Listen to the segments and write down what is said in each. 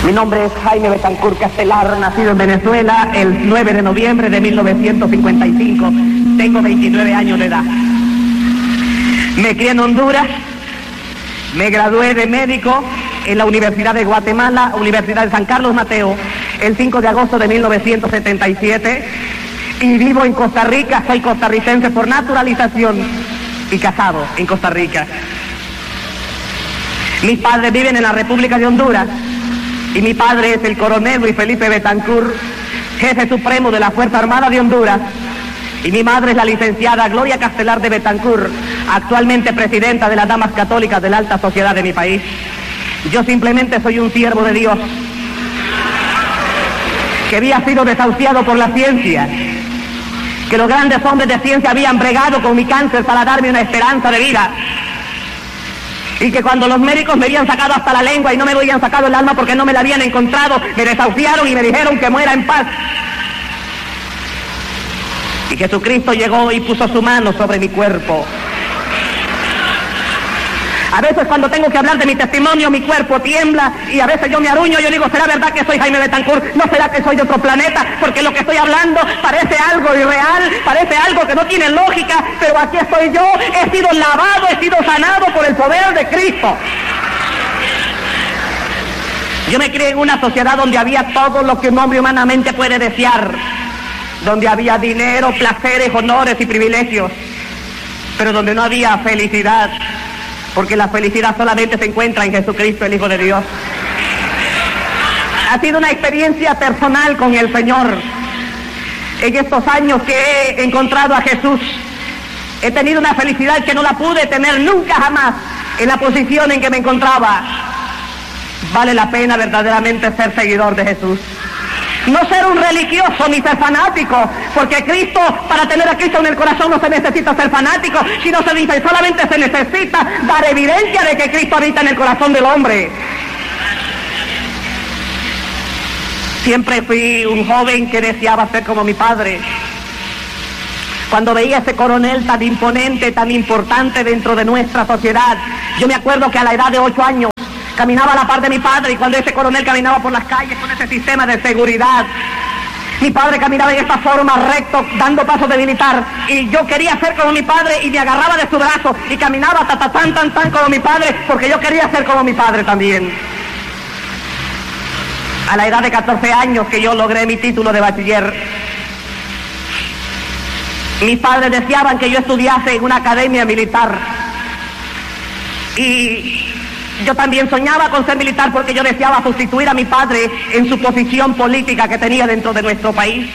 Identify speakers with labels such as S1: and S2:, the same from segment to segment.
S1: Mi nombre es Jaime Betancur Castelar, nacido en Venezuela el 9 de noviembre de 1955. Tengo 29 años de edad. Me crié en Honduras, me gradué de médico en la Universidad de Guatemala, Universidad de San Carlos Mateo, el 5 de agosto de 1977, y vivo en Costa Rica. Soy costarricense por naturalización y casado en Costa Rica. Mis padres viven en la República de Honduras y mi padre es el coronel Luis Felipe Betancur, jefe supremo de la Fuerza Armada de Honduras, y mi madre es la licenciada Gloria Castelar de Betancur, actualmente presidenta de las Damas Católicas de la Alta Sociedad de mi país. Yo simplemente soy un siervo de Dios que había sido desahuciado por la ciencia, que los grandes hombres de ciencia habían bregado con mi cáncer para darme una esperanza de vida, y que cuando los médicos me habían sacado hasta la lengua y no me habían sacado el alma porque no me la habían encontrado, me desahuciaron y me dijeron que muera en paz. Y Jesucristo llegó y puso su mano sobre mi cuerpo. A veces cuando tengo que hablar de mi testimonio, mi cuerpo tiembla y a veces yo me arruño y yo digo, ¿será verdad que soy Jaime Betancur? ¿No será que soy de otro planeta? Porque lo que estoy hablando parece algo irreal, parece algo que no tiene lógica, pero aquí estoy yo, he sido lavado, he sido sanado por el poder de Cristo. Yo me crié en una sociedad donde había todo lo que un hombre humanamente puede desear, donde había dinero, placeres, honores y privilegios, pero donde no había felicidad, porque la felicidad solamente se encuentra en Jesucristo, el Hijo de Dios. Ha sido una experiencia personal con el Señor. En estos años que he encontrado a Jesús, he tenido una felicidad que no la pude tener nunca jamás en la posición en que me encontraba. Vale la pena verdaderamente ser seguidor de Jesús. No ser un religioso ni ser fanático, porque Cristo, para tener a Cristo en el corazón no se necesita ser fanático, sino solamente se necesita dar evidencia de que Cristo habita en el corazón del hombre. Siempre fui un joven que deseaba ser como mi padre. Cuando veía a ese coronel tan imponente, tan importante dentro de nuestra sociedad, yo me acuerdo que a la edad de 8 años, caminaba a la par de mi padre, y cuando ese coronel caminaba por las calles con ese sistema de seguridad, mi padre caminaba en esta forma, recto, dando pasos de militar, y yo quería ser como mi padre y me agarraba de su brazo y caminaba tan como mi padre, porque yo quería ser como mi padre también. A la edad de 14 años que yo logré mi título de bachiller, mis padres deseaban que yo estudiase en una academia militar, y yo también soñaba con ser militar porque yo deseaba sustituir a mi padre en su posición política que tenía dentro de nuestro país.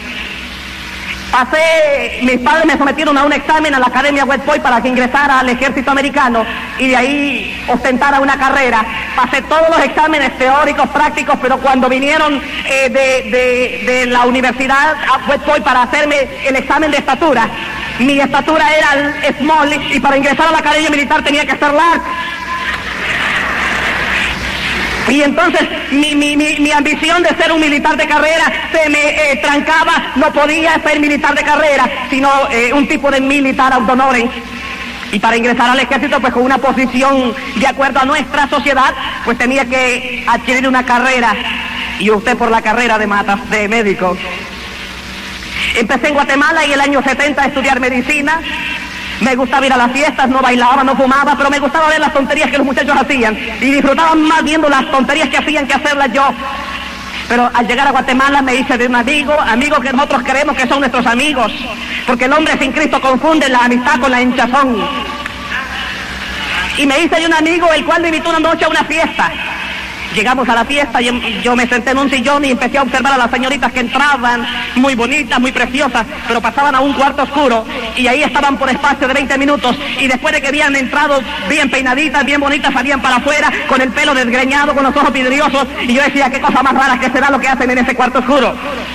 S1: Mis padres me sometieron a un examen a la Academia West Point para que ingresara al ejército americano y de ahí ostentara una carrera. Pasé todos los exámenes teóricos, prácticos, pero cuando vinieron de la universidad a West Point para hacerme el examen de estatura, mi estatura era small y para ingresar a la Academia Militar tenía que ser large. Y entonces mi ambición de ser un militar de carrera se me trancaba. No podía ser militar de carrera, sino un tipo de militar autonómico. Y para ingresar al ejército, pues con una posición de acuerdo a nuestra sociedad, pues tenía que adquirir una carrera. Y opté por la carrera de médico. Empecé en Guatemala y el año 70 a estudiar medicina. Me gustaba ir a las fiestas, no bailaba, no fumaba, pero me gustaba ver las tonterías que los muchachos hacían y disfrutaba más viendo las tonterías que hacían que hacerlas yo. Pero al llegar a Guatemala me hice de un amigo que nosotros creemos que son nuestros amigos, porque el hombre sin Cristo confunde la amistad con la hinchazón. Y me hice de un amigo el cual me invitó una noche a una fiesta. Llegamos a la fiesta y yo me senté en un sillón y empecé a observar a las señoritas que entraban, muy bonitas, muy preciosas, pero pasaban a un cuarto oscuro y ahí estaban por espacio de 20 minutos y después de que habían entrado bien peinaditas, bien bonitas, salían para afuera con el pelo desgreñado, con los ojos vidriosos, y yo decía, qué cosa más rara que será lo que hacen en ese cuarto oscuro.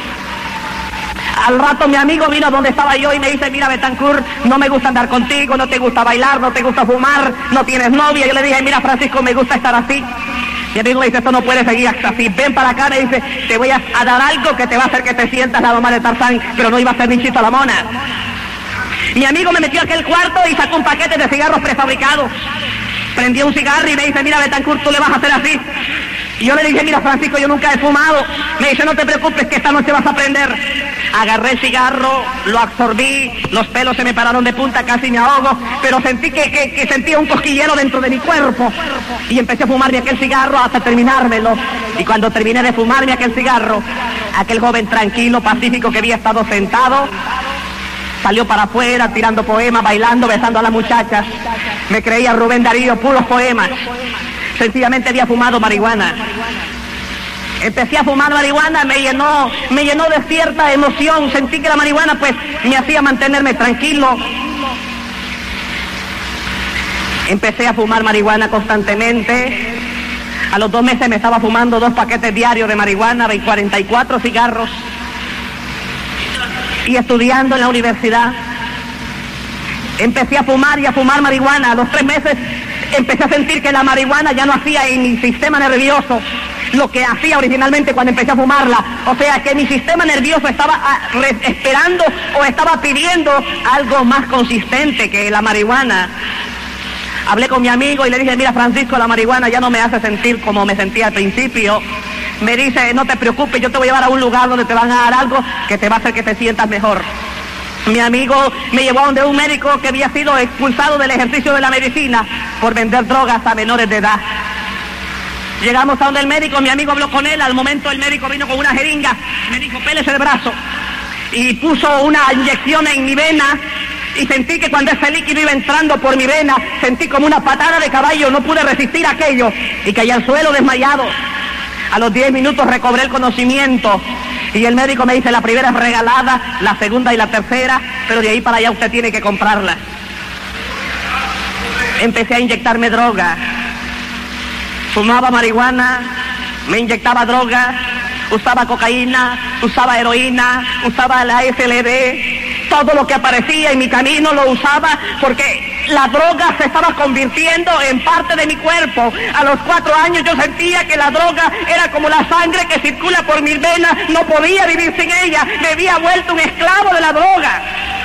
S1: Al rato mi amigo vino donde estaba yo y me dice, mira Betancur, no me gusta andar contigo, no te gusta bailar, no te gusta fumar, no tienes novia. Yo le dije, mira Francisco, me gusta estar así. Y el amigo me dice, esto no puede seguir así, ven para acá. Me dice, te voy a dar algo que te va a hacer que te sientas la mamá de Tarzán, pero no iba a ser ni Chito la mona. Mi amigo me metió a aquel cuarto y sacó un paquete de cigarros prefabricados. Prendió un cigarro y me dice, mira Betancur, tú le vas a hacer así. Y yo le dije, mira Francisco, yo nunca he fumado. Me dice, no te preocupes que esta noche vas a aprender. Agarré el cigarro, lo absorbí, los pelos se me pararon de punta, casi me ahogo, pero sentí que sentía un cosquillero dentro de mi cuerpo. Y empecé a fumarme aquel cigarro hasta terminármelo. Y cuando terminé de fumarme aquel cigarro, aquel joven tranquilo, pacífico que había estado sentado, salió para afuera tirando poemas, bailando, besando a las muchachas. Me creía Rubén Darío, puros poemas. Sencillamente había fumado marihuana. Empecé a fumar marihuana, me llenó de cierta emoción. Sentí que la marihuana pues me hacía mantenerme tranquilo. Empecé a fumar marihuana constantemente. A los 2 meses me estaba fumando 2 paquetes diarios de marihuana y 44 cigarros. Y estudiando en la universidad, empecé a fumar y a fumar marihuana. A los 3 meses empecé a sentir que la marihuana ya no hacía en mi sistema nervioso lo que hacía originalmente cuando empecé a fumarla. O sea que mi sistema nervioso estaba esperando o estaba pidiendo algo más consistente que la marihuana. Hablé con mi amigo y le dije, mira Francisco, la marihuana ya no me hace sentir como me sentía al principio. Me dice, no te preocupes, yo te voy a llevar a un lugar donde te van a dar algo que te va a hacer que te sientas mejor. Mi amigo me llevó a donde un médico que había sido expulsado del ejercicio de la medicina por vender drogas a menores de edad. Llegamos a donde el médico, mi amigo habló con él, al momento el médico vino con una jeringa, me dijo, pélese el brazo, y puso una inyección en mi vena, y sentí que cuando ese líquido iba entrando por mi vena, sentí como una patada de caballo, no pude resistir aquello, y caí al suelo desmayado. A los 10 minutos recobré el conocimiento, y el médico me dice, la primera es regalada, la segunda y la tercera, pero de ahí para allá usted tiene que comprarla. Empecé a inyectarme droga. Fumaba marihuana, me inyectaba droga, usaba cocaína, usaba heroína, usaba la SLD, todo lo que aparecía en mi camino lo usaba porque la droga se estaba convirtiendo en parte de mi cuerpo. A los 4 años yo sentía que la droga era como la sangre que circula por mis venas, no podía vivir sin ella, me había vuelto un esclavo de la droga.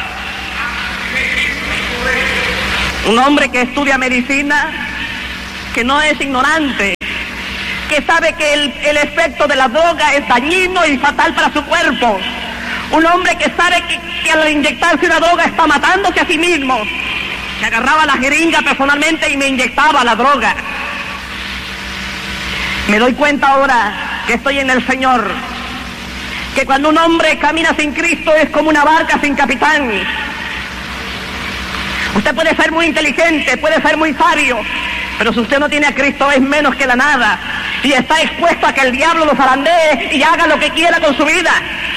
S1: Un hombre que estudia medicina, que no es ignorante, que sabe que el efecto de la droga es dañino y fatal para su cuerpo. Un hombre que sabe que al inyectarse una droga está matándose a sí mismo. Me agarraba la jeringa personalmente y me inyectaba la droga. Me doy cuenta ahora que estoy en el Señor, que cuando un hombre camina sin Cristo es como una barca sin capitán. Usted puede ser muy inteligente, puede ser muy sabio, pero si usted no tiene a Cristo es menos que la nada y está expuesto a que el diablo lo zarandee y haga lo que quiera con su vida.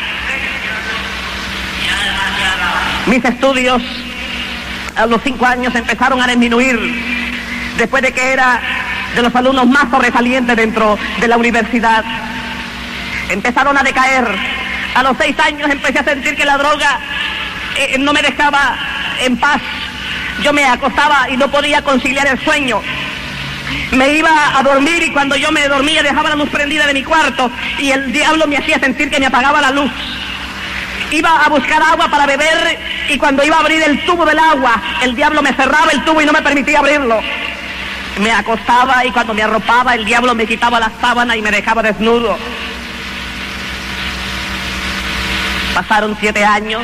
S1: Mis estudios a los 5 años empezaron a disminuir después de que era de los alumnos más sobresalientes dentro de la universidad. Empezaron a decaer. A los 6 años empecé a sentir que la droga no me dejaba en paz. Yo me acostaba y no podía conciliar el sueño. Me iba a dormir y cuando yo me dormía dejaba la luz prendida de mi cuarto y el diablo me hacía sentir que me apagaba la luz. Iba a buscar agua para beber y cuando iba a abrir el tubo del agua, el diablo me cerraba el tubo y no me permitía abrirlo. Me acostaba y cuando me arropaba el diablo me quitaba la sábana y me dejaba desnudo. Pasaron 7 años.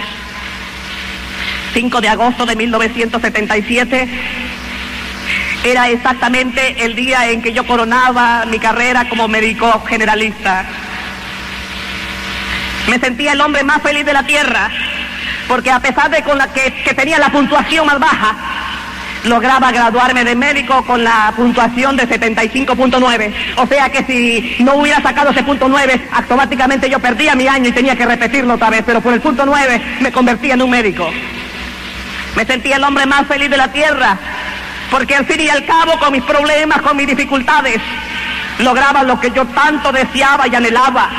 S1: 5 de agosto de 1977 era exactamente el día en que yo coronaba mi carrera como médico generalista. Me sentía el hombre más feliz de la tierra, porque a pesar de que tenía la puntuación más baja, lograba graduarme de médico con la puntuación de 75.9. O sea que si no hubiera sacado ese punto 9, automáticamente yo perdía mi año y tenía que repetirlo otra vez, pero por el punto 9 me convertía en un médico. Me sentía el hombre más feliz de la tierra, porque al fin y al cabo, con mis problemas, con mis dificultades, lograba lo que yo tanto deseaba y anhelaba.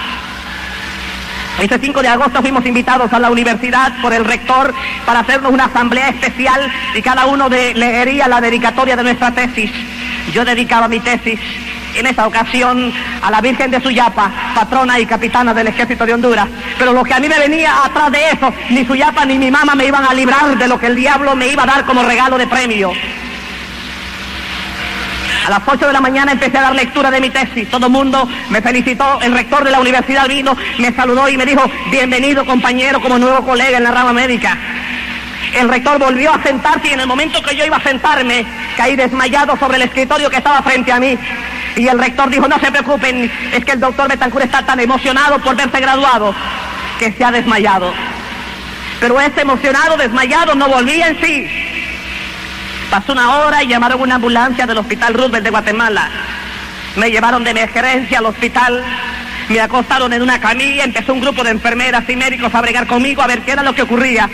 S1: Ese 5 de agosto fuimos invitados a la universidad por el rector para hacernos una asamblea especial y cada uno leería la dedicatoria de nuestra tesis. Yo dedicaba mi tesis en esa ocasión a la Virgen de Suyapa, patrona y capitana del Ejército de Honduras. Pero lo que a mí me venía atrás de eso, ni Suyapa ni mi mamá me iban a librar de lo que el diablo me iba a dar como regalo de premio. A las 8 de la mañana empecé a dar lectura de mi tesis. Todo el mundo me felicitó. El rector de la universidad vino, me saludó y me dijo: bienvenido, compañero, como nuevo colega en la rama médica. El rector volvió a sentarse y en el momento que yo iba a sentarme, caí desmayado sobre el escritorio que estaba frente a mí. Y el rector dijo: no se preocupen, es que el doctor Betancourt está tan emocionado por verse graduado que se ha desmayado. Pero ese emocionado, desmayado, no volvía en sí. Pasó una hora y llamaron una ambulancia del Hospital Roosevelt de Guatemala. Me llevaron de emergencia al hospital, me acostaron en una camilla, empezó un grupo de enfermeras y médicos a bregar conmigo a ver qué era lo que ocurría.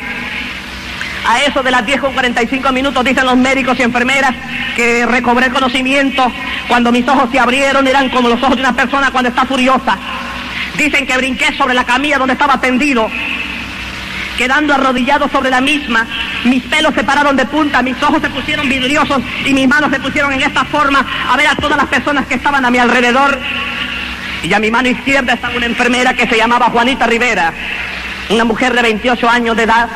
S1: A eso de las 10:45 dicen los médicos y enfermeras que recobré conocimiento. Cuando mis ojos se abrieron, eran como los ojos de una persona cuando está furiosa. Dicen que brinqué sobre la camilla donde estaba tendido, quedando arrodillado sobre la misma. Mis pelos se pararon de punta, mis ojos se pusieron vidriosos y mis manos se pusieron en esta forma a ver a todas las personas que estaban a mi alrededor. Y a mi mano izquierda estaba una enfermera que se llamaba Juanita Rivera, una mujer de 28 años de edad.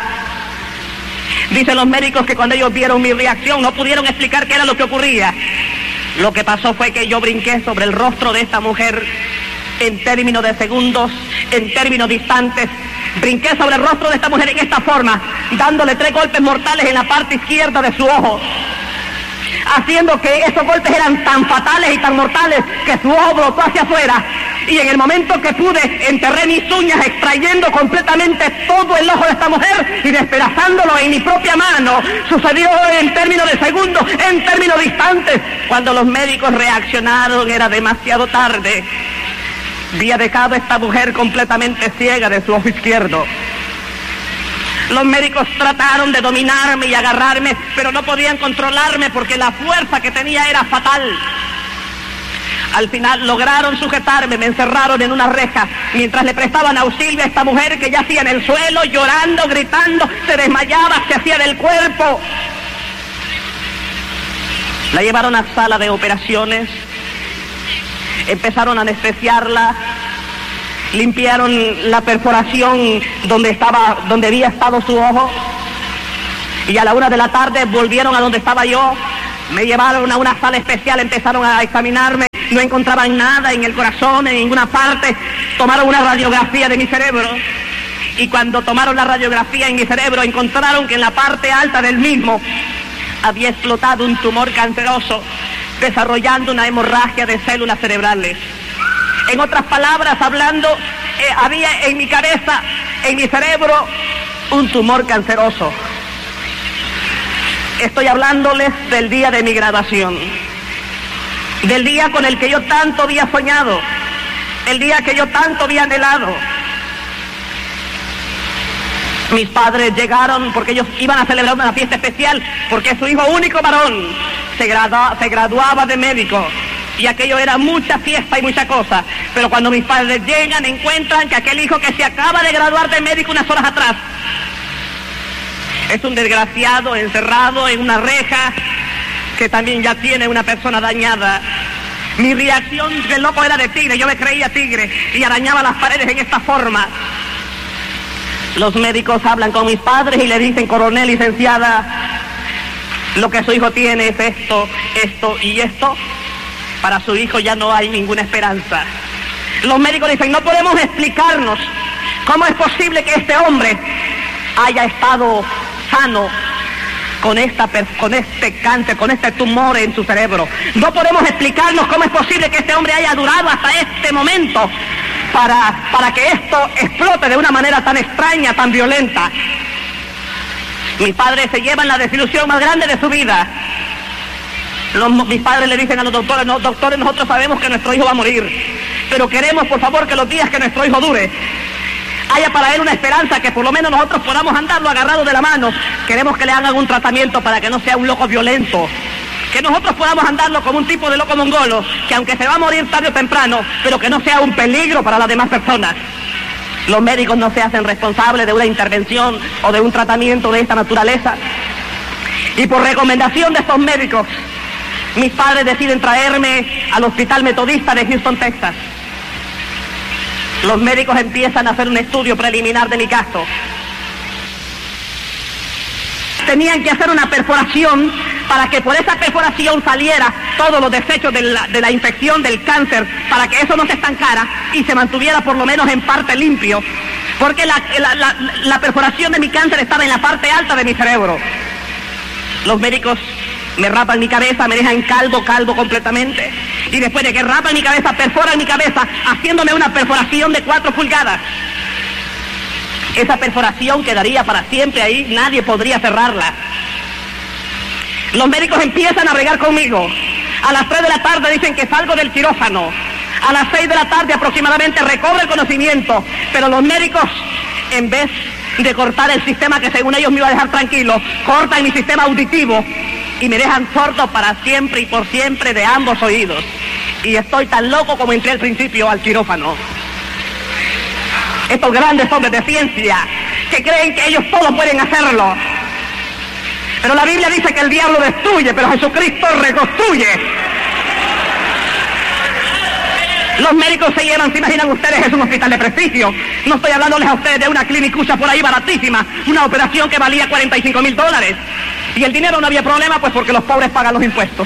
S1: Dicen los médicos que cuando ellos vieron mi reacción no pudieron explicar qué era lo que ocurría. Lo que pasó fue que yo brinqué sobre el rostro de esta mujer en términos de segundos, en términos distantes. Brinqué sobre el rostro de esta mujer en esta forma, dándole 3 golpes mortales en la parte izquierda de su ojo, haciendo que esos golpes eran tan fatales y tan mortales que su ojo brotó hacia afuera. Y en el momento que pude, enterré mis uñas extrayendo completamente todo el ojo de esta mujer y despedazándolo en mi propia mano. Sucedió en términos de segundos, en términos distantes. Cuando los médicos reaccionaron era demasiado tarde. Había dejado a esta mujer completamente ciega de su ojo izquierdo. Los médicos trataron de dominarme y agarrarme, pero no podían controlarme porque la fuerza que tenía era fatal. Al final lograron sujetarme, me encerraron en una reja, mientras le prestaban auxilio a esta mujer que yacía en el suelo, llorando, gritando, se desmayaba, se hacía del cuerpo. La llevaron a sala de operaciones, empezaron a anestesiarla, limpiaron la perforación donde había estado su ojo, y a la 1 de la tarde volvieron a donde estaba yo, me llevaron a una sala especial, empezaron a examinarme, no encontraban nada en el corazón, en ninguna parte. Tomaron una radiografía de mi cerebro, y cuando tomaron la radiografía en mi cerebro encontraron que en la parte alta del mismo había explotado un tumor canceroso, desarrollando una hemorragia de células cerebrales. En otras palabras, hablando, había en mi cabeza, en mi cerebro, un tumor canceroso. Estoy hablándoles del día de mi graduación, del día con el que yo tanto había soñado, el día que yo tanto había anhelado. Mis padres llegaron porque ellos iban a celebrar una fiesta especial, porque su hijo único varón se graduaba de médico, y aquello era mucha fiesta y mucha cosa. Pero cuando mis padres llegan, encuentran que aquel hijo que se acaba de graduar de médico unas horas atrás es un desgraciado encerrado en una reja que también ya tiene una persona dañada. Mi reacción de loco era de tigre, yo me creía tigre y arañaba las paredes en esta forma. Los médicos hablan con mis padres y le dicen: coronel, licenciada, lo que su hijo tiene es esto, esto y esto. Para su hijo ya no hay ninguna esperanza. Los médicos dicen: no podemos explicarnos cómo es posible que este hombre haya estado sano con este cáncer, con este tumor en su cerebro. No podemos explicarnos cómo es posible que este hombre haya durado hasta este momento para que esto explote de una manera tan extraña, tan violenta. Mis padres se llevan la desilusión más grande de su vida. Mis padres le dicen a los doctores: no, doctores, nosotros sabemos que nuestro hijo va a morir, pero queremos, por favor, que los días que nuestro hijo dure haya para él una esperanza, que por lo menos nosotros podamos andarlo agarrado de la mano. Queremos que le hagan un tratamiento para que no sea un loco violento, que nosotros podamos andarlo como un tipo de loco mongolo, que aunque se va a morir tarde o temprano, pero que no sea un peligro para las demás personas. Los médicos no se hacen responsables de una intervención o de un tratamiento de esta naturaleza, y por recomendación de estos médicos, mis padres deciden traerme al Hospital Metodista de Houston, Texas. Los médicos empiezan a hacer un estudio preliminar de mi caso. Tenían que hacer una perforación para que por esa perforación saliera todos los desechos de la infección, del cáncer, para que eso no se estancara y se mantuviera por lo menos en parte limpio, porque la perforación de mi cáncer estaba en la parte alta de mi cerebro. Los médicos me rapan mi cabeza, me dejan calvo completamente, y después de que rapan mi cabeza, perforan mi cabeza, haciéndome una perforación de 4 pulgadas. Esa perforación quedaría para siempre ahí, nadie podría cerrarla. Los médicos empiezan a bregar conmigo. A las 3 de la tarde dicen que salgo del quirófano. A las 6 de la tarde aproximadamente recobro el conocimiento. Pero los médicos, en vez de cortar el sistema que según ellos me iba a dejar tranquilo, cortan mi sistema auditivo y me dejan sordo para siempre y por siempre de ambos oídos. Y estoy tan loco como entré al principio al quirófano. Estos grandes hombres de ciencia que creen que ellos todos pueden hacerlo. Pero la Biblia dice que el diablo destruye, pero Jesucristo reconstruye. Los médicos se llevan, se imaginan ustedes, es un hospital de prestigio. No estoy hablándoles a ustedes de una clinicucha por ahí baratísima, una operación que valía $45,000. Y el dinero no había problema, pues porque los pobres pagan los impuestos.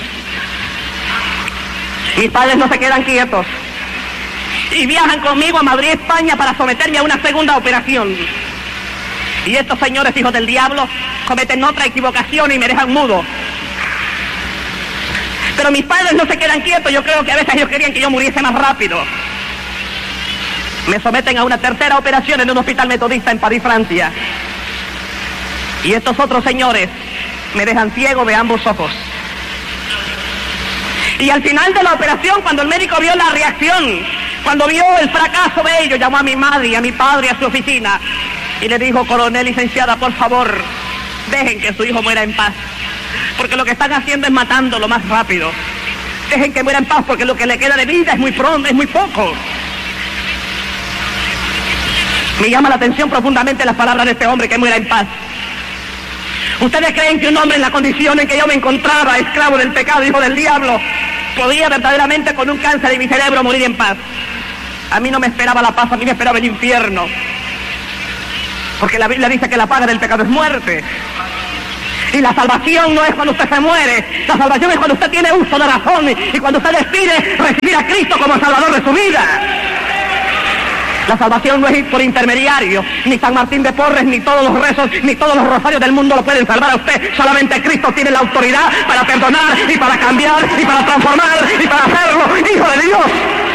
S1: Mis padres no se quedan quietos y viajan conmigo a Madrid, España, para someterme a una segunda operación. Y estos señores hijos del diablo cometen otra equivocación y me dejan mudo. Pero mis padres no se quedan quietos, yo creo que a veces ellos querían que yo muriese más rápido. Me someten a una tercera operación en un hospital metodista en París, Francia. Y estos otros señores me dejan ciego de ambos ojos. Y al final de la operación, cuando el médico vio la reacción, cuando vio el fracaso de ellos, llamó a mi madre y a mi padre a su oficina y le dijo: coronel, licenciada, por favor, dejen que su hijo muera en paz, porque lo que están haciendo es matándolo más rápido. Dejen que muera en paz, porque lo que le queda de vida es muy pronto, es muy poco. Me llama la atención profundamente las palabras de este hombre: que muera en paz. ¿Ustedes creen que un hombre en la condición en que yo me encontraba, esclavo del pecado, hijo del diablo, podía verdaderamente con un cáncer de mi cerebro morir en paz? A mí no me esperaba la paz, a mí me esperaba el infierno. Porque la Biblia dice que la paga del pecado es muerte. Y la salvación no es cuando usted se muere, la salvación es cuando usted tiene uso de razón y cuando usted decide recibir a Cristo como Salvador de su vida. La salvación no es por intermediario, ni San Martín de Porres, ni todos los rezos, ni todos los rosarios del mundo lo pueden salvar a usted. Solamente Cristo tiene la autoridad para perdonar y para cambiar y para transformar y para hacerlo hijo de Dios.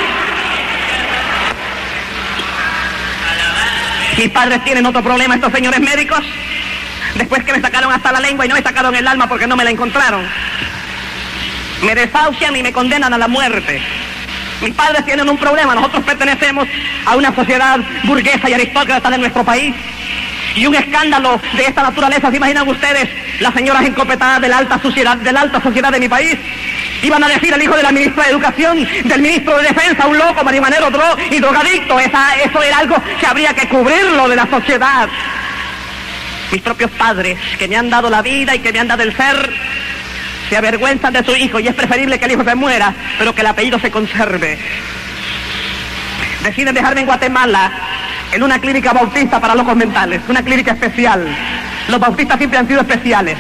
S1: Mis padres tienen otro problema, estos señores médicos. Después que me sacaron hasta la lengua y no me sacaron el alma porque no me la encontraron, me desahucian y me condenan a la muerte. Mis padres tienen un problema. Nosotros pertenecemos a una sociedad burguesa y aristócrata de nuestro país. Y un escándalo de esta naturaleza, ¿se imaginan ustedes? Las señoras encopetadas de la alta sociedad de mi país iban a decir al hijo de la ministra de Educación, del ministro de Defensa, un loco, marihuanero y drogadicto. Eso era algo que habría que cubrirlo de la sociedad. Mis propios padres, que me han dado la vida y que me han dado el ser, se avergüenzan de su hijo, y es preferible que el hijo se muera, pero que el apellido se conserve. Deciden dejarme en Guatemala, en una clínica bautista para locos mentales, una clínica especial. Los bautistas siempre han sido especiales.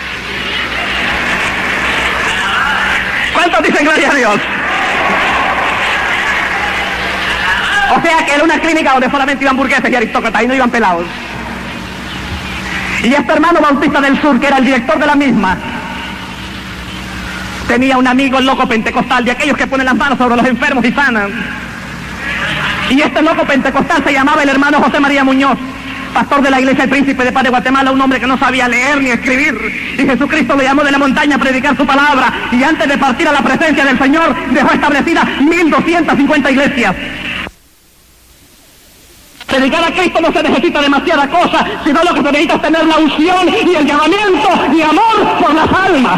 S1: ¿Cuántos dicen gloria a Dios? O sea que era una clínica donde solamente iban burgueses y aristócratas y no iban pelados. Y este hermano bautista del sur, que era el director de la misma, tenía un amigo loco pentecostal, de aquellos que ponen las manos sobre los enfermos y sanan. Y este loco pentecostal se llamaba el hermano José María Muñoz, pastor de la Iglesia del Príncipe de Paz de Guatemala, un hombre que no sabía leer ni escribir. Y Jesucristo le llamó de la montaña a predicar su palabra, y antes de partir a la presencia del Señor dejó establecidas 1250 iglesias. Predicar a Cristo no se necesita demasiada cosa, sino lo que se necesita es tener la unción y el llamamiento y amor por las almas.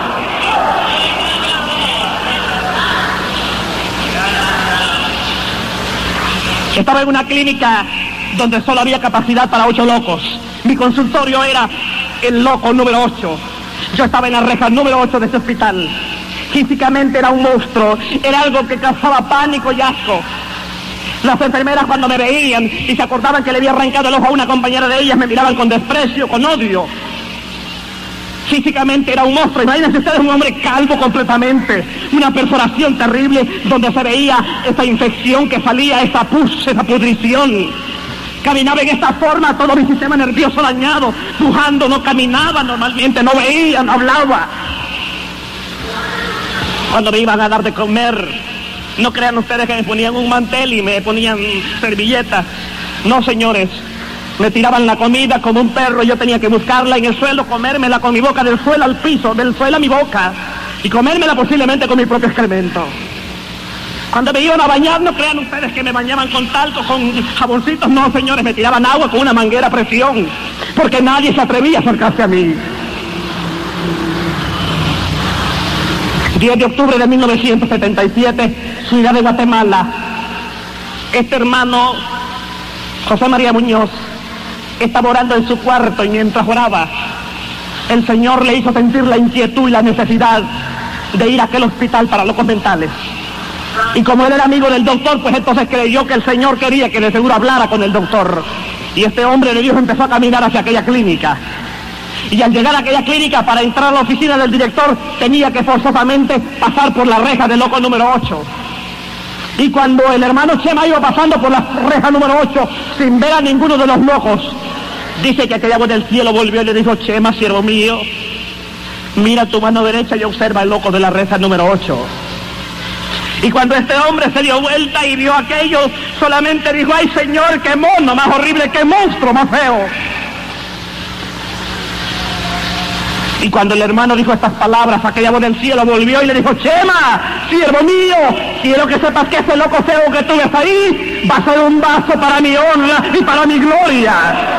S1: Estaba en una clínica donde solo había capacidad para 8 locos. Mi consultorio era el loco número 8. Yo estaba en la reja número 8 de ese hospital. Físicamente era un monstruo, era algo que causaba pánico y asco. Las enfermeras, cuando me veían y se acordaban que le había arrancado el ojo a una compañera de ellas, me miraban con desprecio, con odio. Físicamente era un monstruo. Imagínense ustedes un hombre calvo completamente, una perforación terrible donde se veía esa infección que salía, esa pus, esa pudrición. Caminaba en esta forma, todo mi sistema nervioso dañado, pujando, no caminaba normalmente, no veía, no hablaba. Cuando me iban a dar de comer, no crean ustedes que me ponían un mantel y me ponían servilletas. No, señores, me tiraban la comida como un perro, yo tenía que buscarla en el suelo, comérmela con mi boca del suelo al piso, del suelo a mi boca, y comérmela posiblemente con mi propio excremento. Cuando me iban a bañar, no crean ustedes que me bañaban con talco, con jaboncitos, no, señores, me tiraban agua con una manguera a presión, porque nadie se atrevía a acercarse a mí. 10 de octubre de 1977, ciudad de Guatemala. Este hermano, José María Muñoz, estaba orando en su cuarto y mientras oraba, el Señor le hizo sentir la inquietud y la necesidad de ir a aquel hospital para locos mentales. Y como él era amigo del doctor, pues entonces creyó que el Señor quería que de seguro hablara con el doctor. Y este hombre de Dios empezó a caminar hacia aquella clínica. Y al llegar a aquella clínica, para entrar a la oficina del director, tenía que forzosamente pasar por la reja del loco número 8. Y cuando el hermano Chema iba pasando por la reja número 8, sin ver a ninguno de los locos, dice que aquella voz del cielo volvió y le dijo: Chema, siervo mío, mira tu mano derecha y observa el loco de la reja número 8. Y cuando este hombre se dio vuelta y vio aquello, solamente dijo: ay, Señor, qué mono más horrible, qué monstruo más feo. Y cuando el hermano dijo estas palabras, aquella voz del cielo volvió y le dijo: Chema, siervo mío, quiero que sepas que ese loco feo que tú ves ahí va a ser un vaso para mi honra y para mi gloria.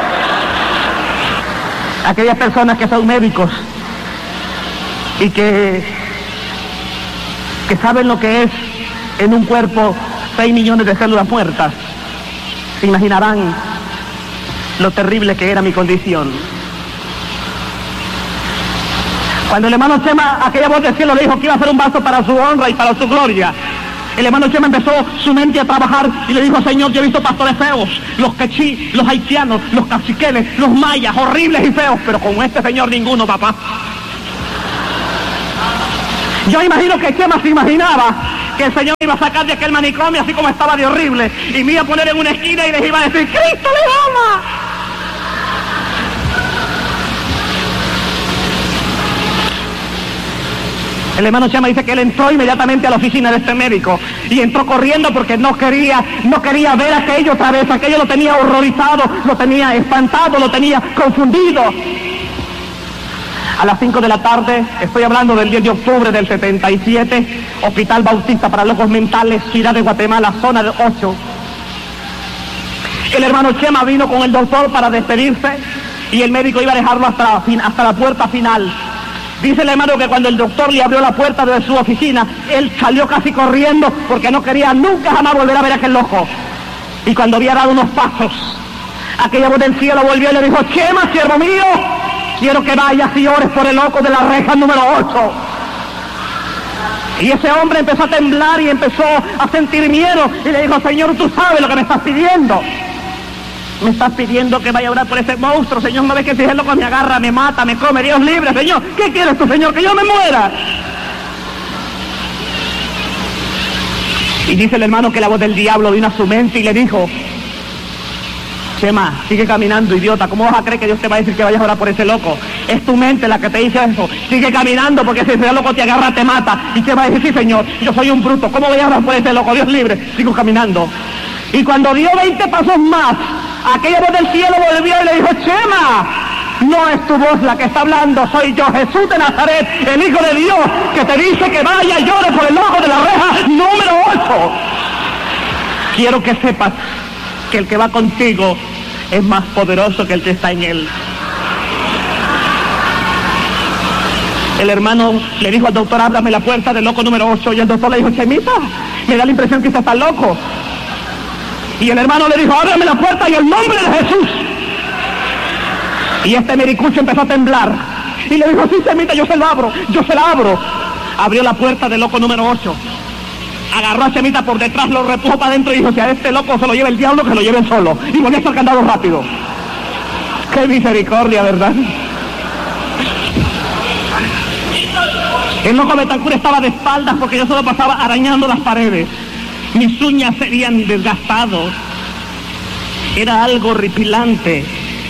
S1: Aquellas personas que son médicos y que saben lo que es en un cuerpo 6 millones de células muertas, se imaginarán lo terrible que era mi condición. Cuando el hermano Chema, aquella voz del cielo le dijo que iba a ser un vaso para su honra y para su gloria, el hermano Chema empezó su mente a trabajar y le dijo: Señor, yo he visto pastores feos, los quechí, los haitianos, los caciqueles, los mayas, horribles y feos, pero con este Señor ninguno, papá. Yo imagino que Chema se imaginaba que el Señor iba a sacar de aquel manicomio así como estaba de horrible y me iba a poner en una esquina y les iba a decir: ¡Cristo le ama! El hermano Chema dice que él entró inmediatamente a la oficina de este médico y entró corriendo porque no quería ver aquello otra vez. Aquello lo tenía horrorizado, lo tenía espantado, lo tenía confundido. A las 5 de la tarde, estoy hablando del 10 de octubre del 77, Hospital Bautista para Locos Mentales, ciudad de Guatemala, zona de 8. El hermano Chema vino con el doctor para despedirse y el médico iba a dejarlo hasta la puerta final. Dice el hermano que cuando el doctor le abrió la puerta de su oficina, él salió casi corriendo porque no quería nunca jamás volver a ver a aquel loco. Y cuando había dado unos pasos, aquella voz del cielo volvió y le dijo: Chema, siervo mío, quiero que vayas y ores por el loco de la reja número 8. Y ese hombre empezó a temblar y empezó a sentir miedo y le dijo: Señor, tú sabes lo que me estás pidiendo. Me estás pidiendo que vaya a orar por ese monstruo, Señor. ¿No ves que si ese loco me agarra, me mata, me come? Dios libre, Señor. ¿Qué quieres tú, Señor? Que yo me muera. Y dice el hermano que la voz del diablo vino a su mente y le dijo: Chema, sigue caminando, idiota. ¿Cómo vas a creer que Dios te va a decir que vayas a orar por ese loco? Es tu mente la que te dice eso. Sigue caminando porque si ese loco te agarra, te mata. ¿Y qué va a decir? Sí, Señor, yo soy un bruto. ¿Cómo voy a orar por ese loco? Dios libre. Sigo caminando. Y cuando dio 20 pasos más, aquella voz del cielo volvió y le dijo: Chema, no es tu voz la que está hablando, soy yo, Jesús de Nazaret, el Hijo de Dios, que te dice que vaya y llore por el loco de la reja número 8. Quiero que sepas que el que va contigo es más poderoso que el que está en él. El hermano le dijo al doctor: ábrame la puerta del loco número 8. Y el doctor le dijo: Chemita, me da la impresión que usted está loco. Y el hermano le dijo: ábrame la puerta y el nombre de Jesús. Y este mericucho empezó a temblar y le dijo: sí, Chemita, yo se la abro. Abrió la puerta del loco número 8, agarró a Chemita por detrás, lo repujó para adentro y dijo: si a este loco se lo lleva el diablo, que se lo lleve él solo. Y volvió a el candado rápido. Qué misericordia, ¿verdad? El loco Betancur estaba de espaldas porque yo solo pasaba arañando las paredes. Mis uñas se habían desgastado. Era algo horripilante.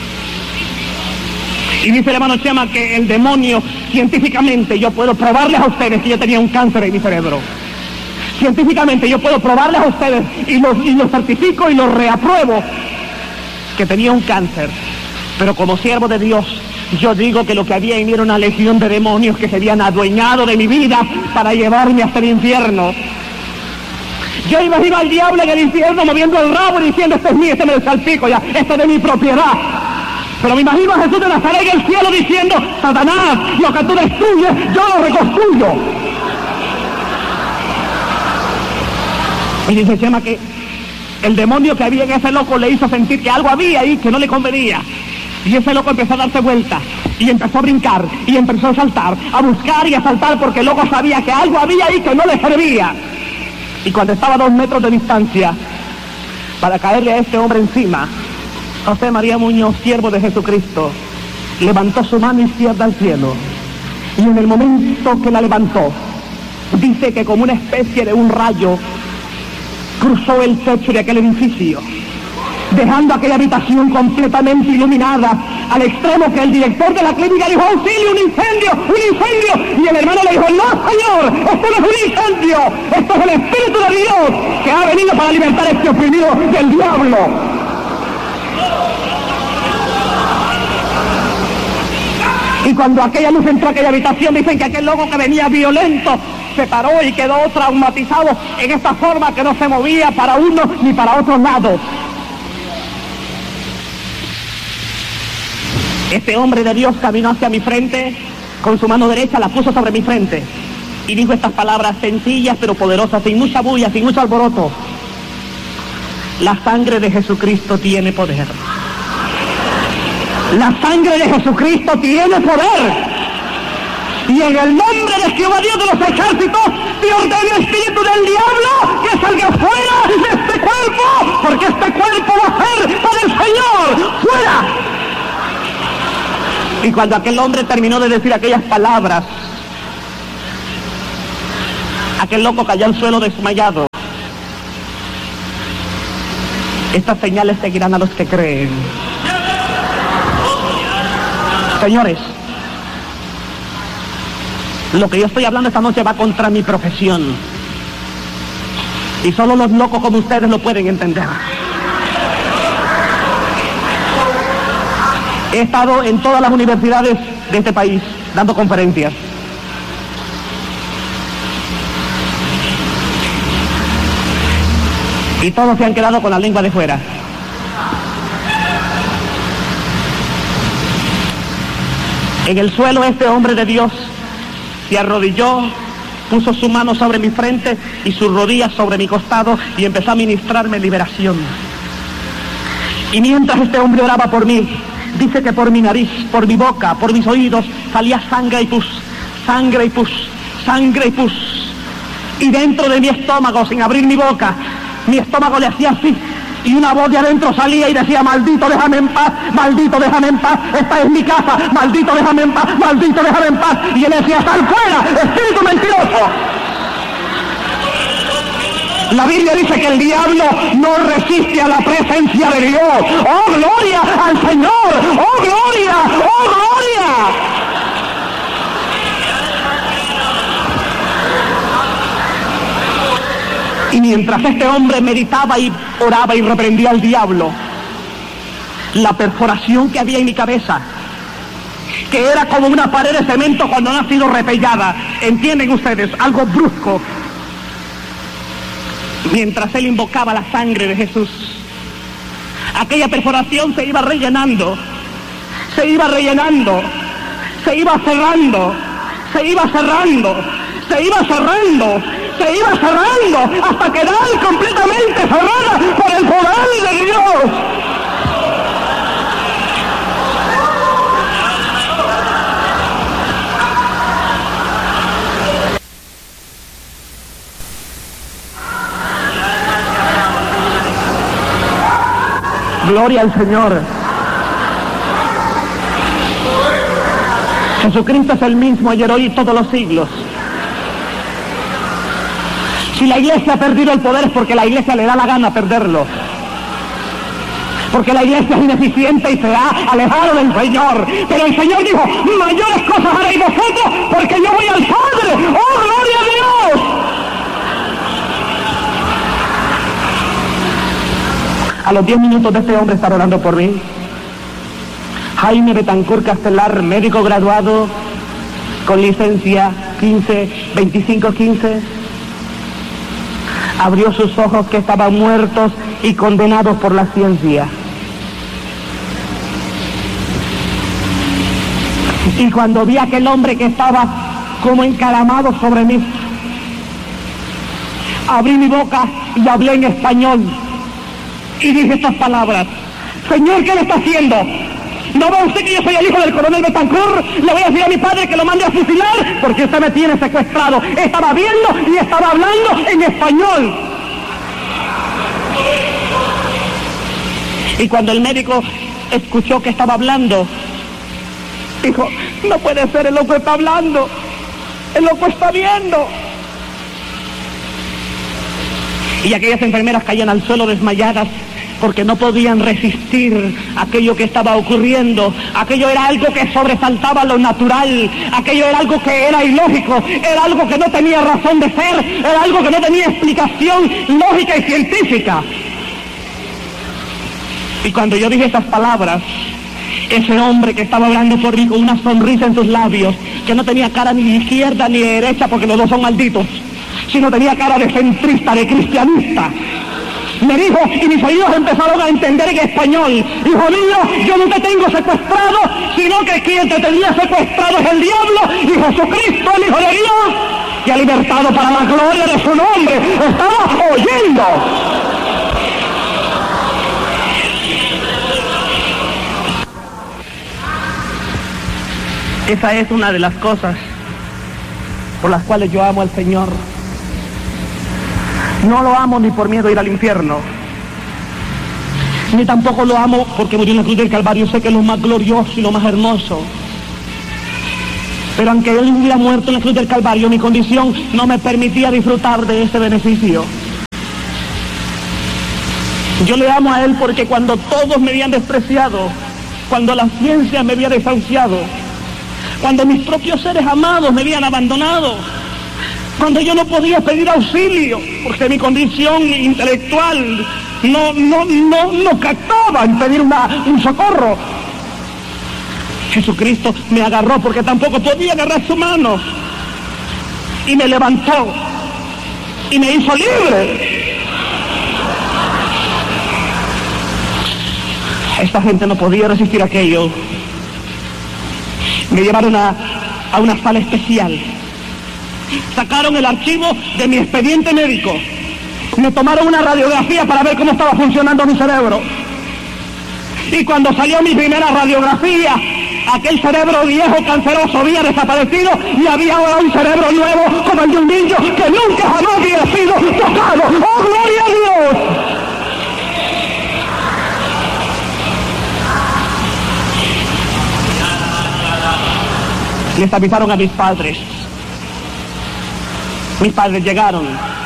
S1: Y dice el hermano Chema que el demonio, científicamente, yo puedo probarles a ustedes que yo tenía un cáncer en mi cerebro. Científicamente yo puedo probarles a ustedes y lo certifico y lo reapruebo que tenía un cáncer. Pero como siervo de Dios, yo digo que lo que había en mí era una legión de demonios que se habían adueñado de mi vida para llevarme hasta el infierno. Yo imagino al diablo en el infierno moviendo el rabo y diciendo: este es mío, este me lo salpico ya, este es de mi propiedad. Pero me imagino a Jesús de Nazaret en el cielo diciendo: Satanás, lo que tú destruyes, yo lo reconstruyo. Y dice Chema que el demonio que había en ese loco le hizo sentir que algo había ahí que no le convenía. Y ese loco empezó a darse vuelta, y empezó a brincar, y empezó a saltar, a buscar y a saltar, porque el loco sabía que algo había ahí que no le servía. Y cuando estaba a 2 metros de distancia, para caerle a este hombre encima, José María Muñoz, siervo de Jesucristo, levantó su mano izquierda al cielo, y en el momento que la levantó, dice que como una especie de un rayo, cruzó el techo de aquel edificio, dejando aquella habitación completamente iluminada, al extremo que el director de la clínica dijo: auxilio, un incendio, un incendio. Y el hermano le dijo: no señor, esto no es un incendio, esto es el Espíritu de Dios que ha venido para libertar a este oprimido del diablo. Y cuando aquella luz entró a aquella habitación, dicen que aquel loco que venía violento se paró y quedó traumatizado en esta forma que no se movía para uno ni para otro lado. Este hombre de Dios caminó hacia mi frente, con su mano derecha la puso sobre mi frente y dijo estas palabras sencillas pero poderosas, sin mucha bulla, sin mucho alboroto: la sangre de Jesucristo tiene poder. La sangre de Jesucristo tiene poder. Y en el nombre de Jehová Dios de los ejércitos, te ordeno, espíritu del diablo, que salga fuera de este cuerpo, porque este cuerpo va a ser para el Señor. ¡Fuera! Y cuando aquel hombre terminó de decir aquellas palabras, aquel loco cayó al suelo desmayado. Estas señales seguirán a los que creen. Señores, lo que yo estoy hablando esta noche va contra mi profesión. Y solo los locos como ustedes lo pueden entender. He estado en todas las universidades de este país dando conferencias. Y todos se han quedado con la lengua de fuera. En el suelo este hombre de Dios se arrodilló, puso su mano sobre mi frente y sus rodillas sobre mi costado y empezó a ministrarme liberación. Y mientras este hombre oraba por mí, dice que por mi nariz, por mi boca, por mis oídos salía sangre y pus, sangre y pus, sangre y pus. Y dentro de mi estómago, sin abrir mi boca, mi estómago le hacía así. Y una voz de adentro salía y decía: maldito, déjame en paz, maldito, déjame en paz, esta es mi casa, maldito, déjame en paz, maldito, déjame en paz. Y él decía: sal fuera, espíritu mentiroso. La Biblia dice que el diablo no resiste a la presencia de Dios. ¡Oh, gloria al Señor! ¡Oh, gloria! ¡Oh, gloria! Y mientras este hombre meditaba y oraba y reprendía al diablo, la perforación que había en mi cabeza, que era como una pared de cemento cuando no ha sido repellada, ¿entienden ustedes? Algo brusco. Mientras él invocaba la sangre de Jesús, aquella perforación se iba rellenando, se iba rellenando, se iba cerrando, se iba cerrando, se iba cerrando, se iba cerrando, hasta quedar completamente cerrada por el poder de Dios. Gloria al Señor. Jesucristo es el mismo ayer, hoy y todos los siglos. Si la iglesia ha perdido el poder es porque la iglesia le da la gana perderlo. Porque la iglesia es ineficiente y se ha alejado del Señor. Pero el Señor dijo, mayores cosas haréis vosotros porque yo voy al Padre. ¡Oh, gloria a Dios! A los 10 minutos de este hombre estar orando por mí, Jaime Betancourt Castelar, médico graduado, con licencia 2515, abrió sus ojos que estaban muertos y condenados por la ciencia. Y cuando vi a aquel hombre que estaba como encaramado sobre mí, abrí mi boca y hablé en español y dije estas palabras: Señor, ¿qué le está haciendo? ¿No ve usted que yo soy el hijo del coronel Betancourt? Le voy a decir a mi padre que lo mande a fusilar porque usted me tiene secuestrado. Estaba viendo y estaba hablando en español. Y cuando el médico escuchó que estaba hablando, dijo, no puede ser, el loco está hablando, el loco está viendo. Y aquellas enfermeras caían al suelo desmayadas porque no podían resistir aquello que estaba ocurriendo. Aquello era algo que sobresaltaba lo natural, aquello era algo que era ilógico, era algo que no tenía razón de ser, era algo que no tenía explicación lógica y científica. Y cuando yo dije esas palabras, ese hombre que estaba hablando por mí con una sonrisa en sus labios, que no tenía cara ni de izquierda ni de derecha porque los dos son malditos, sino tenía cara de centrista, de cristianista, me dijo, y mis oídos empezaron a entender en español: hijo mío, yo no te tengo secuestrado, sino que quien te tenía secuestrado es el diablo, y Jesucristo, el Hijo de Dios, que ha libertado para la gloria de su nombre. Estaba oyendo. Esa es una de las cosas por las cuales yo amo al Señor. No lo amo ni por miedo a ir al infierno, ni tampoco lo amo porque murió en la cruz del Calvario. Sé que es lo más glorioso y lo más hermoso. Pero aunque él hubiera muerto en la cruz del Calvario, mi condición no me permitía disfrutar de ese beneficio. Yo le amo a él porque cuando todos me habían despreciado, cuando la ciencia me había desahuciado, cuando mis propios seres amados me habían abandonado, cuando yo no podía pedir auxilio porque mi condición intelectual no captaba en pedir un socorro, Jesucristo me agarró porque tampoco podía agarrar su mano y me levantó y me hizo libre. Esta gente no podía resistir aquello. Me llevaron a una sala especial. Sacaron el archivo de mi expediente médico. Me tomaron una radiografía para ver cómo estaba funcionando mi cerebro. Y cuando salió mi primera radiografía, aquel cerebro viejo, canceroso, había desaparecido y había ahora un cerebro nuevo como el de un niño que nunca jamás había sido tocado. ¡Oh, gloria a Dios! Les avisaron a mis padres. Mis padres llegaron.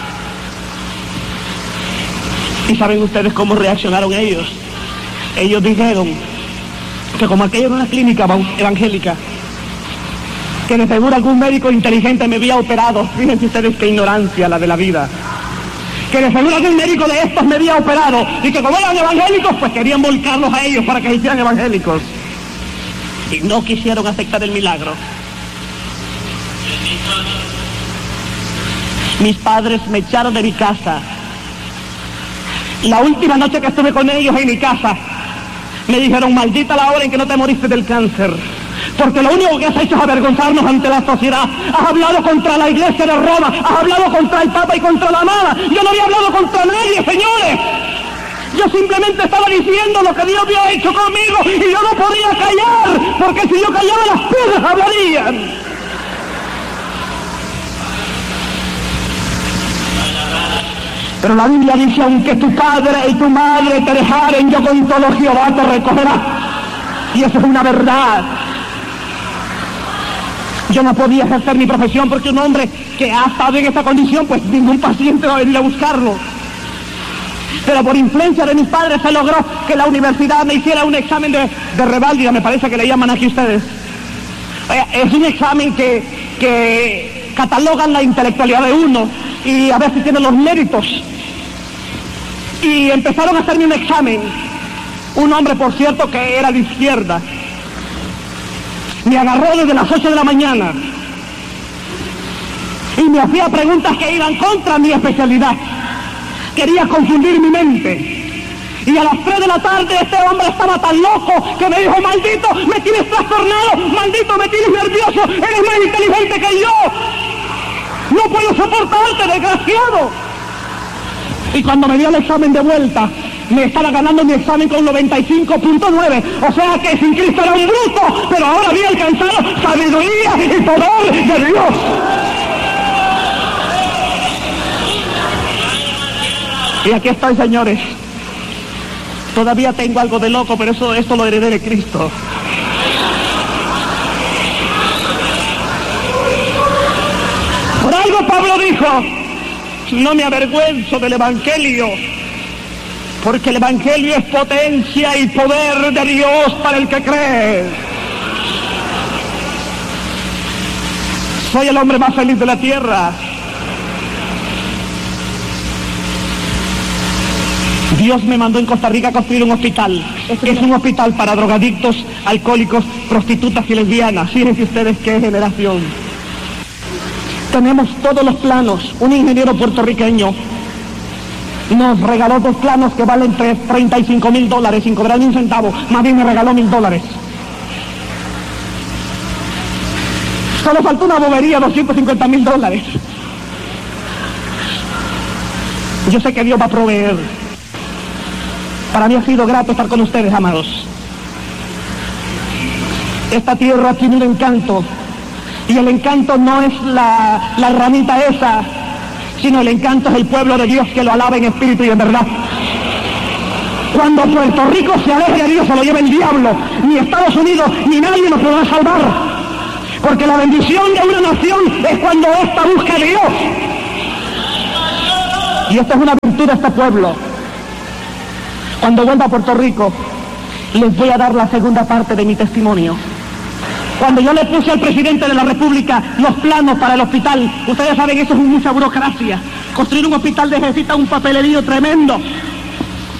S1: ¿Y saben ustedes cómo reaccionaron ellos? Ellos dijeron que como aquello era una clínica evangélica, que de seguro algún médico inteligente me había operado. Fíjense ustedes qué ignorancia la de la vida. Que de seguro algún médico de estos me había operado y que como eran evangélicos, pues querían volcarlos a ellos para que se hicieran evangélicos. Y no quisieron aceptar el milagro. Mis padres me echaron de mi casa. La última noche que estuve con ellos en mi casa, me dijeron: maldita la hora en que no te moriste del cáncer, porque lo único que has hecho es avergonzarnos ante la sociedad. Has hablado contra la iglesia de Roma, has hablado contra el Papa y contra la Mala. Yo no había hablado contra nadie, señores. Yo simplemente estaba diciendo lo que Dios había hecho conmigo y yo no podía callar, porque si yo callaba las piedras hablarían. Pero la Biblia dice: aunque tu padre y tu madre te dejaren, yo con todo Jehová te recogerá. Y eso es una verdad. Yo no podía ejercer mi profesión porque un hombre que ha estado en esta condición, pues ningún paciente va a venir a buscarlo. Pero por influencia de mis padres se logró que la universidad me hiciera un examen de reválida, me parece que le llaman aquí ustedes. Es un examen que catalogan la intelectualidad de uno y a ver si tiene los méritos. Y empezaron a hacerme un examen. Un hombre, por cierto, que era de izquierda. Me agarró desde las 8 de la mañana y me hacía preguntas que iban contra mi especialidad. Quería confundir mi mente. Y a las 3 de la tarde este hombre estaba tan loco que me dijo: maldito, me tienes trastornado, maldito, me tienes nervioso, eres más inteligente que yo. No puedo soportarte, desgraciado. Y cuando me dio el examen de vuelta, me estaba ganando mi examen con 95.9. O sea que sin Cristo era un bruto, pero ahora había alcanzado sabiduría y poder de Dios. Y aquí estoy, señores. Todavía tengo algo de loco, pero esto lo heredé de Cristo. Por algo Pablo dijo: no me avergüenzo del Evangelio, porque el Evangelio es potencia y poder de Dios para el que cree. Soy el hombre más feliz de la tierra. Dios me mandó en Costa Rica a construir un hospital. Es un hospital para drogadictos, alcohólicos, prostitutas y lesbianas. Fíjense ustedes qué generación. Tenemos todos los planos. Un ingeniero puertorriqueño nos regaló 2 planos que valen $35,000 sin cobrar ni un centavo. Más bien me regaló $1,000. Solo faltó una bobería, $250,000. Yo sé que Dios va a proveer. Para mí ha sido grato estar con ustedes, amados. Esta tierra tiene un encanto, y el encanto no es la ramita esa, sino el encanto es el pueblo de Dios que lo alaba en espíritu y en verdad. Cuando Puerto Rico se aleje de Dios, se lo lleva el diablo. Ni Estados Unidos, ni nadie nos podrá salvar. Porque la bendición de una nación es cuando ésta busca a Dios. Y esta es una virtud de este pueblo. Cuando vuelva a Puerto Rico, les voy a dar la segunda parte de mi testimonio. Cuando yo le puse al presidente de la República los planos para el hospital, ustedes saben, eso es mucha burocracia. Construir un hospital necesita un papelerío tremendo.